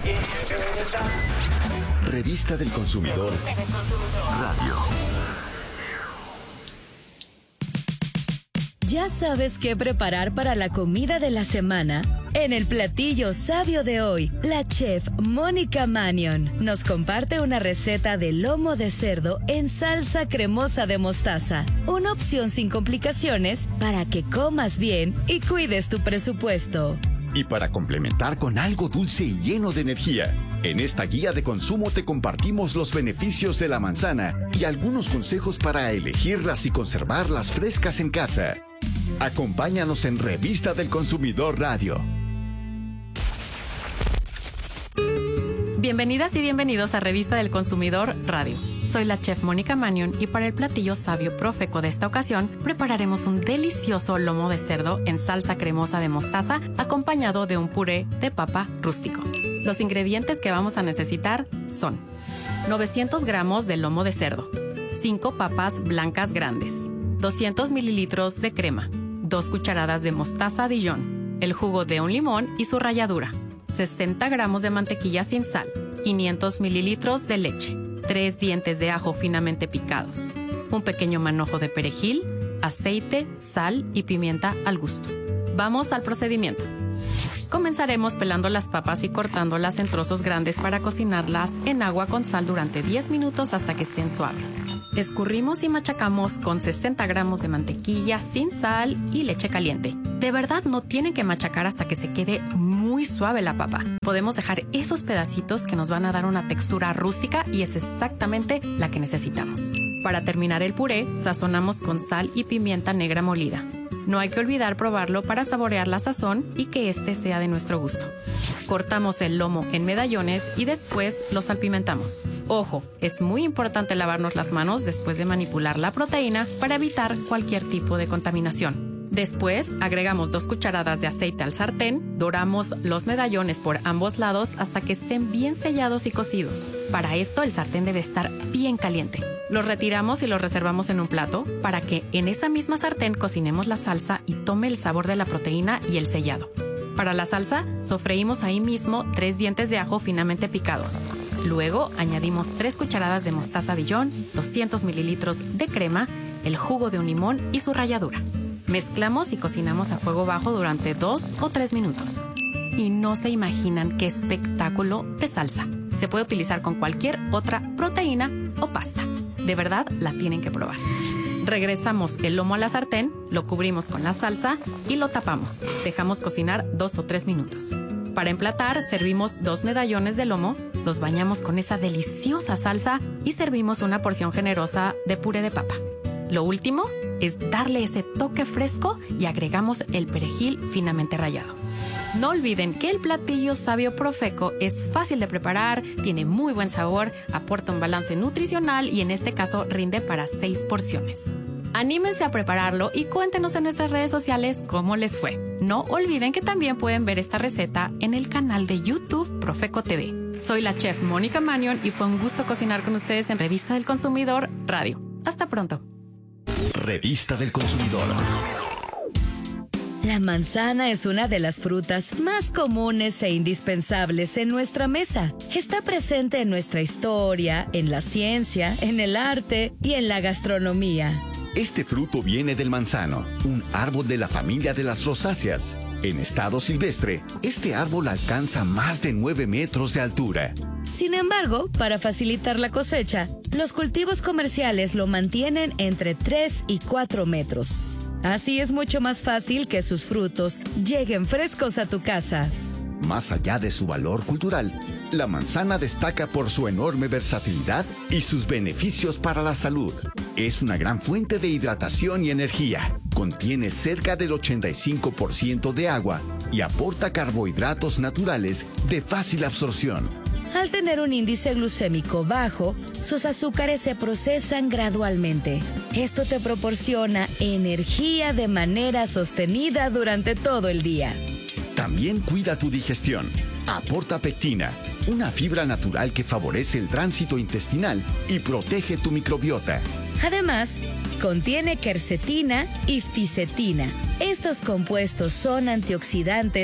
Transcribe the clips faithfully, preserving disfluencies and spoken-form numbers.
Revista del Consumidor Radio. ¿Ya sabes qué preparar para la comida de la semana? En el platillo sabio de hoy, la chef Mónica Manion nos comparte una receta de lomo de cerdo en salsa cremosa de mostaza. Una opción sin complicaciones para que comas bien y cuides tu presupuesto. Y para complementar con algo dulce y lleno de energía, en esta guía de consumo te compartimos los beneficios de la manzana y algunos consejos para elegirlas y conservarlas frescas en casa. Acompáñanos en Revista del Consumidor Radio. Bienvenidas y bienvenidos a Revista del Consumidor Radio. Soy la chef Mónica Manion y para el platillo sabio profeco de esta ocasión prepararemos un delicioso lomo de cerdo en salsa cremosa de mostaza acompañado de un puré de papa rústico. Los ingredientes que vamos a necesitar son novecientos gramos de lomo de cerdo, cinco papas blancas grandes, doscientos mililitros de crema, dos cucharadas de mostaza Dijon, el jugo de un limón y su ralladura, sesenta gramos de mantequilla sin sal, quinientos mililitros de leche, tres dientes de ajo finamente picados, un pequeño manojo de perejil, aceite, sal y pimienta al gusto. Vamos al procedimiento. Comenzaremos pelando las papas y cortándolas en trozos grandes para cocinarlas en agua con sal durante diez minutos hasta que estén suaves. Escurrimos y machacamos con sesenta gramos de mantequilla sin sal y leche caliente. De verdad no tienen que machacar hasta que se quede muy suave la papa. Podemos dejar esos pedacitos que nos van a dar una textura rústica y es exactamente la que necesitamos. Para terminar el puré, sazonamos con sal y pimienta negra molida. No hay que olvidar probarlo para saborear la sazón y que este sea de nuestro gusto. Cortamos el lomo en medallones y después lo salpimentamos. Ojo, es muy importante lavarnos las manos después de manipular la proteína para evitar cualquier tipo de contaminación. Después, agregamos dos cucharadas de aceite al sartén, doramos los medallones por ambos lados hasta que estén bien sellados y cocidos. Para esto, el sartén debe estar bien caliente. Los retiramos y los reservamos en un plato para que en esa misma sartén cocinemos la salsa y tome el sabor de la proteína y el sellado. Para la salsa, sofreímos ahí mismo tres dientes de ajo finamente picados. Luego, añadimos tres cucharadas de mostaza Dijon, doscientos mililitros de crema, el jugo de un limón y su ralladura. Mezclamos y cocinamos a fuego bajo durante dos o tres minutos. Y no se imaginan qué espectáculo de salsa. Se puede utilizar con cualquier otra proteína o pasta. De verdad, la tienen que probar. Regresamos el lomo a la sartén, lo cubrimos con la salsa y lo tapamos. Dejamos cocinar dos o tres minutos. Para emplatar, servimos dos medallones de lomo, los bañamos con esa deliciosa salsa y servimos una porción generosa de puré de papa. Lo último es darle ese toque fresco y agregamos el perejil finamente rallado. No olviden que el platillo sabio profeco es fácil de preparar, tiene muy buen sabor, aporta un balance nutricional y en este caso rinde para seis porciones. Anímense a prepararlo y cuéntenos en nuestras redes sociales cómo les fue. No olviden que también pueden ver esta receta en el canal de YouTube Profeco T V. Soy la chef Mónica Manion y fue un gusto cocinar con ustedes en Revista del Consumidor Radio. Hasta pronto. Revista del Consumidor. La manzana es una de las frutas más comunes e indispensables en nuestra mesa. Está presente en nuestra historia, en la ciencia, en el arte y en la gastronomía. Este fruto viene del manzano, un árbol de la familia de las rosáceas. En estado silvestre, este árbol alcanza más de nueve metros de altura. Sin embargo, para facilitar la cosecha, los cultivos comerciales lo mantienen entre tres y cuatro metros. Así es mucho más fácil que sus frutos lleguen frescos a tu casa. Más allá de su valor cultural, la manzana destaca por su enorme versatilidad y sus beneficios para la salud. Es una gran fuente de hidratación y energía. Contiene cerca del ochenta y cinco por ciento de agua y aporta carbohidratos naturales de fácil absorción. Al tener un índice glucémico bajo, sus azúcares se procesan gradualmente. Esto te proporciona energía de manera sostenida durante todo el día. También cuida tu digestión. Aporta pectina, una fibra natural que favorece el tránsito intestinal y protege tu microbiota. Además, contiene quercetina y fisetina. Estos compuestos son antioxidantes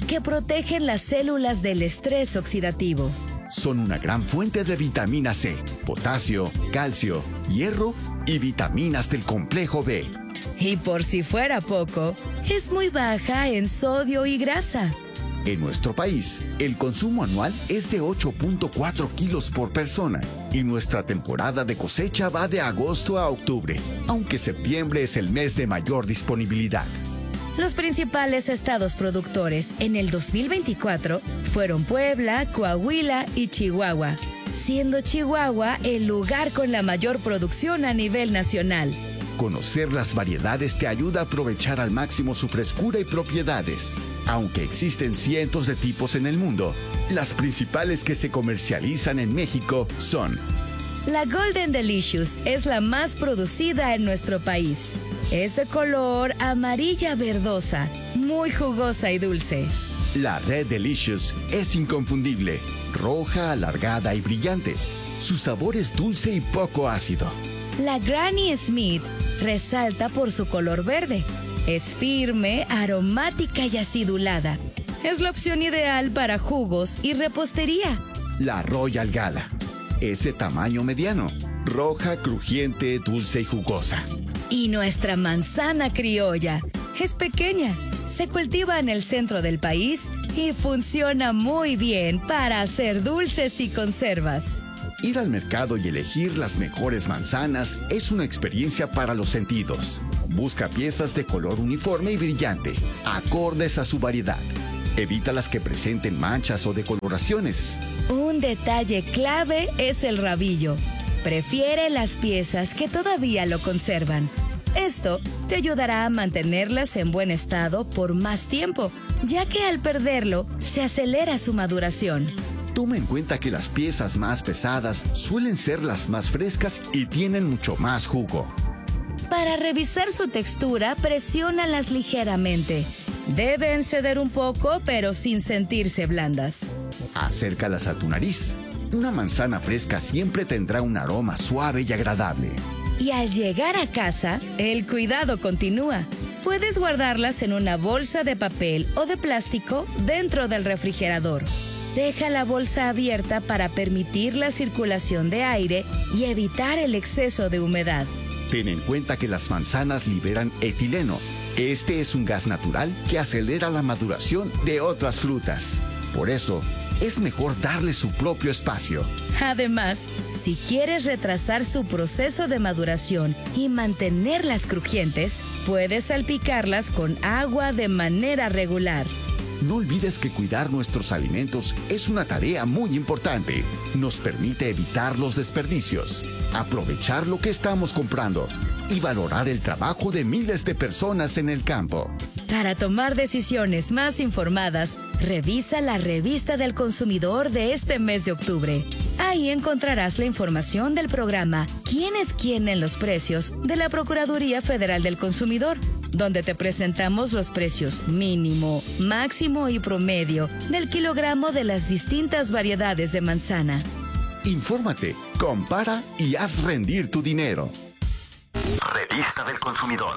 que protegen las células del estrés oxidativo. Son una gran fuente de vitamina C, potasio, calcio, hierro y vitaminas del complejo B. Y por si fuera poco, es muy baja en sodio y grasa. En nuestro país, el consumo anual es de ocho punto cuatro kilos por persona y nuestra temporada de cosecha va de agosto a octubre, aunque septiembre es el mes de mayor disponibilidad. Los principales estados productores en el dos mil veinticuatro fueron Puebla, Coahuila y Chihuahua, siendo Chihuahua el lugar con la mayor producción a nivel nacional. Conocer las variedades te ayuda a aprovechar al máximo su frescura y propiedades. Aunque existen cientos de tipos en el mundo, las principales que se comercializan en México son: la Golden Delicious es la más producida en nuestro país. Es de color amarilla verdosa, muy jugosa y dulce. La Red Delicious es inconfundible, roja, alargada y brillante. Su sabor es dulce y poco ácido. La Granny Smith resalta por su color verde. Es firme, aromática y acidulada. Es la opción ideal para jugos y repostería. La Royal Gala es de tamaño mediano, roja, crujiente, dulce y jugosa. Y nuestra manzana criolla es pequeña, se cultiva en el centro del país y funciona muy bien para hacer dulces y conservas. Ir al mercado y elegir las mejores manzanas es una experiencia para los sentidos. Busca piezas de color uniforme y brillante, acordes a su variedad. Evita las que presenten manchas o decoloraciones. Un detalle clave es el rabillo. Prefiere las piezas que todavía lo conservan. Esto te ayudará a mantenerlas en buen estado por más tiempo, ya que al perderlo se acelera su maduración. Toma en cuenta que las piezas más pesadas suelen ser las más frescas y tienen mucho más jugo. Para revisar su textura, presiónalas ligeramente. Deben ceder un poco, pero sin sentirse blandas. Acércalas a tu nariz. Una manzana fresca siempre tendrá un aroma suave y agradable. Y al llegar a casa, el cuidado continúa. Puedes guardarlas en una bolsa de papel o de plástico dentro del refrigerador. Deja la bolsa abierta para permitir la circulación de aire y evitar el exceso de humedad. Ten en cuenta que las manzanas liberan etileno. Este es un gas natural que acelera la maduración de otras frutas. Por eso, es mejor darle su propio espacio. Además, si quieres retrasar su proceso de maduración y mantenerlas crujientes, puedes salpicarlas con agua de manera regular. No olvides que cuidar nuestros alimentos es una tarea muy importante. Nos permite evitar los desperdicios, aprovechar lo que estamos comprando y valorar el trabajo de miles de personas en el campo. Para tomar decisiones más informadas, revisa la Revista del Consumidor de este mes de octubre. Ahí encontrarás la información del programa ¿Quién es quién en los precios? De la Procuraduría Federal del Consumidor, donde te presentamos los precios mínimo, máximo y promedio del kilogramo de las distintas variedades de manzana. Infórmate, compara y haz rendir tu dinero. Revista del Consumidor.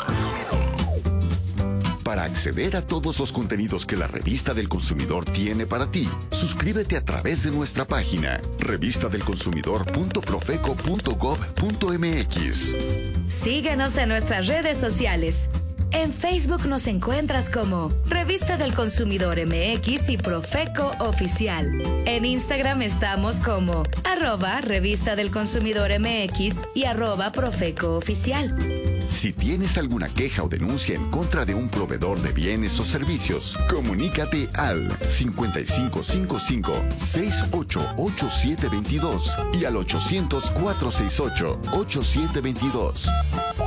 Para acceder a todos los contenidos que la Revista del Consumidor tiene para ti, suscríbete a través de nuestra página revista del consumidor punto profeco punto gob punto mx. Síguenos en nuestras redes sociales. En Facebook nos encuentras como Revista del Consumidor M X y Profeco Oficial. En Instagram estamos como arroba Revista del Consumidor M X y arroba Profeco Oficial. Si tienes alguna queja o denuncia en contra de un proveedor de bienes o servicios, comunícate al cincuenta y cinco cincuenta y cinco, sesenta y ocho, ochenta y siete veintidós y al ochocientos, cuatrocientos sesenta y ocho, ochenta y siete veintidós.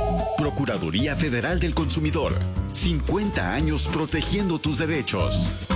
Procuraduría Federal del Consumidor. cincuenta años protegiendo tus derechos.